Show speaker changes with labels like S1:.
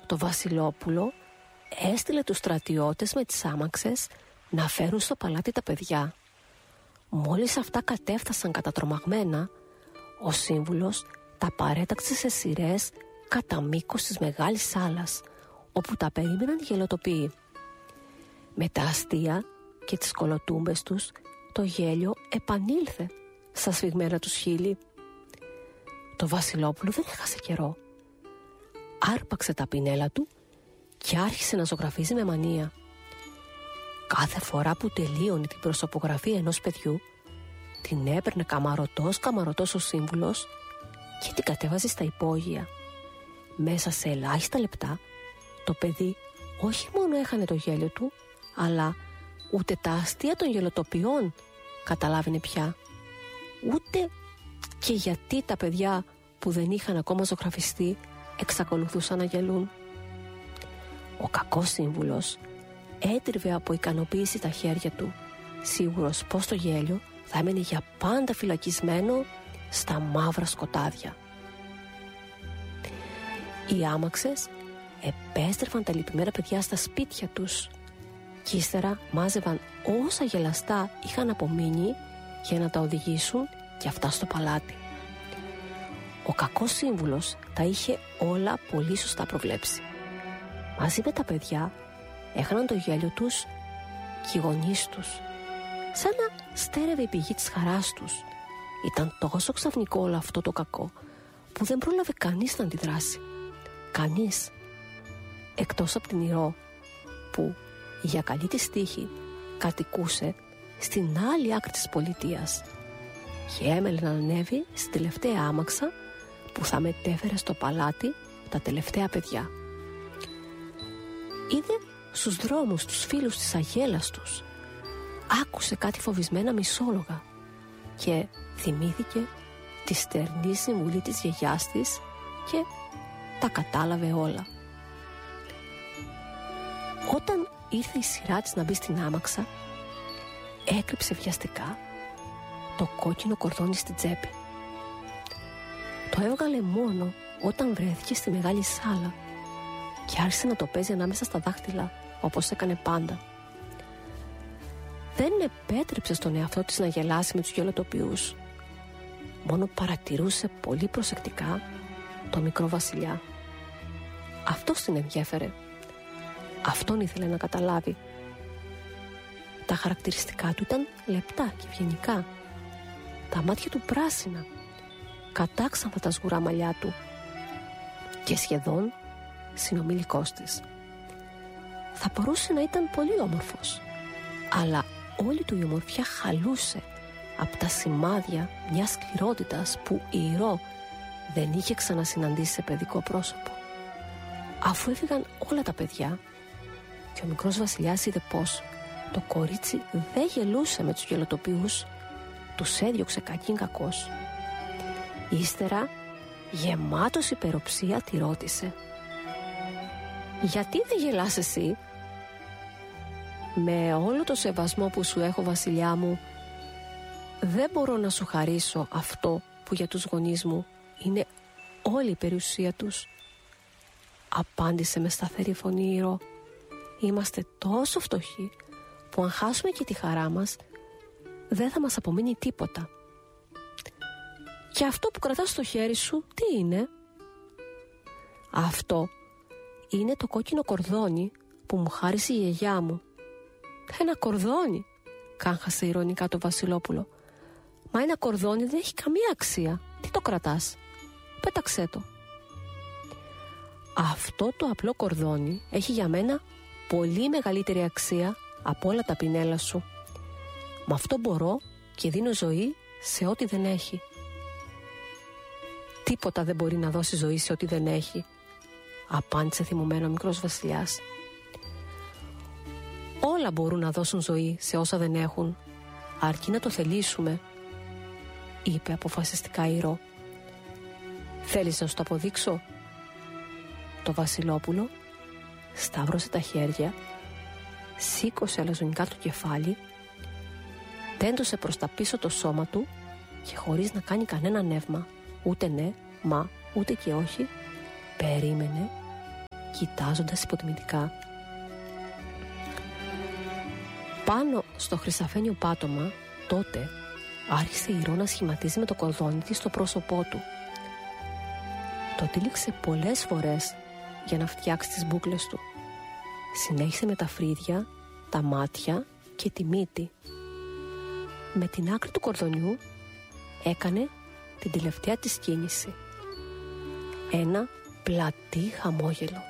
S1: Το Βασιλόπουλο έστειλε τους στρατιώτες με τις άμαξες να φέρουν στο παλάτι τα παιδιά. Μόλις αυτά κατέφτασαν κατατρομαγμένα, ο σύμβουλος τα παρέταξε σε σειρές κατά μήκος της μεγάλης σάλας, όπου τα περίμεναν οι γελοτοποιοί. Με τα αστεία και τις κολοτούμπες τους, το γέλιο επανήλθε στα σφιγμένα τους χείλη. Το Βασιλόπουλο δεν έχασε καιρό. Άρπαξε τα πινέλα του και άρχισε να ζωγραφίζει με μανία. Κάθε φορά που τελείωνε την προσωπογραφία ενός παιδιού, την έπαιρνε καμαρωτός ο σύμβουλος και την κατέβαζε στα υπόγεια. Μέσα σε ελάχιστα λεπτά το παιδί όχι μόνο έχανε το γέλιο του, αλλά ούτε τα αστεία των γελοτοποιών καταλάβαινε πια, ούτε και γιατί τα παιδιά που δεν είχαν ακόμα ζωγραφιστεί εξακολουθούσαν να γελούν. Ο κακός σύμβουλος έτριβε από ικανοποίηση τα χέρια του, σίγουρος πως το γέλιο θα έμενε για πάντα φυλακισμένο στα μαύρα σκοτάδια. Οι άμαξες επέστρεφαν τα λυπημένα παιδιά στα σπίτια τους και ύστερα μάζευαν όσα γελαστά είχαν απομείνει για να τα οδηγήσουν και αυτά στο παλάτι. Ο κακός σύμβουλος τα είχε όλα πολύ σωστά προβλέψει. Μαζί με τα παιδιά έχαναν το γέλιο τους και οι γονείς τους, σαν να στέρευε η πηγή της χαράς τους. Ήταν τόσο ξαφνικό όλο αυτό το κακό που δεν πρόλαβε κανείς να αντιδράσει. Κανείς, εκτός από την Ηρώ, που για καλή της τύχη κατοικούσε στην άλλη άκρη της πολιτείας και έμελε να ανέβει στην τελευταία άμαξα που θα μετέφερε στο παλάτι τα τελευταία παιδιά. Είδε στους δρόμους τους φίλους της αγέλας τους, άκουσε κάτι φοβισμένα μισόλογα και θυμήθηκε τη στερνή συμβουλή της γιαγιάς της και τα κατάλαβε όλα. Όταν ήρθε η σειρά της να μπει στην άμαξα, έκρυψε βιαστικά το κόκκινο κορδόνι στην τσέπη. Το έβγαλε μόνο όταν βρέθηκε στη μεγάλη σάλα και άρχισε να το παίζει ανάμεσα στα δάχτυλα, όπως έκανε πάντα. Δεν επέτρεψε στον εαυτό της να γελάσει με τους γελοτοποιούς. Μόνο παρατηρούσε πολύ προσεκτικά το μικρό βασιλιά. Αυτός την ενδιέφερε. Αυτόν ήθελε να καταλάβει. Τα χαρακτηριστικά του ήταν λεπτά και ευγενικά. Τα μάτια του πράσινα, κατάξανθα τα σγουρά μαλλιά του και σχεδόν συνομιλικός της. Θα μπορούσε να ήταν πολύ όμορφος, αλλά όλη του η ομορφιά χαλούσε από τα σημάδια μιας σκληρότητας που η Ηρώ δεν είχε ξανασυναντήσει σε παιδικό πρόσωπο. Αφού έφυγαν όλα τα παιδιά και ο μικρός βασιλιάς είδε πως το κορίτσι δεν γελούσε με τους γελοτοποιούς, τους έδιωξε κακήν κακός. Ύστερα, γεμάτος υπεροψία, τη ρώτησε: «Γιατί δεν γελάς εσύ?» «Με όλο το σεβασμό που σου έχω, βασιλιά μου, δεν μπορώ να σου χαρίσω αυτό που για τους γονείς μου είναι όλη η περιουσία τους», απάντησε με σταθερή φωνή η Ηρώ. «Είμαστε τόσο φτωχοί που αν χάσουμε και τη χαρά μας δεν θα μας απομείνει τίποτα». «Και αυτό που κρατάς στο χέρι σου τι είναι?» «Αυτό είναι το κόκκινο κορδόνι που μου χάρισε η γιαγιά μου». «Ένα κορδόνι?» κάγχασε ειρωνικά το Βασιλόπουλο. «Μα ένα κορδόνι δεν έχει καμία αξία. Τι το κρατάς? Πέταξέ το». «Αυτό το απλό κορδόνι έχει για μένα πολύ μεγαλύτερη αξία από όλα τα πινέλα σου. Με αυτό μπορώ και δίνω ζωή σε ό,τι δεν έχει». «Τίποτα δεν μπορεί να δώσει ζωή σε ό,τι δεν έχει», απάντησε θυμωμένο ο μικρός βασιλιάς. «Όλα μπορούν να δώσουν ζωή σε όσα δεν έχουν, αρκεί να το θελήσουμε», είπε αποφασιστικά η Ηρώ. «Θέλεις να σου το αποδείξω?» Το Βασιλόπουλο σταύρωσε τα χέρια, σήκωσε αλαζονικά το κεφάλι, τέντωσε προς τα πίσω το σώμα του και χωρίς να κάνει κανένα νεύμα, ούτε ναι, μα, ούτε και όχι, περίμενε κοιτάζοντας υποτιμητικά. Πάνω στο χρυσαφένιο πάτωμα, τότε άρχισε η Ρο να σχηματίζει με το κορδόνι της το πρόσωπό του. Το τύλιξε πολλές φορές για να φτιάξει τις μπούκλες του. Συνέχισε με τα φρύδια, τα μάτια και τη μύτη. Με την άκρη του κορδονιού έκανε την τελευταία της κίνηση. Ένα πλατή χαμόγελο.